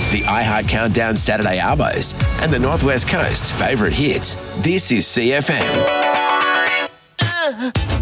the iHeart Countdown Saturday Arvos, and the Northwest Coast's favourite hits. This is CFM.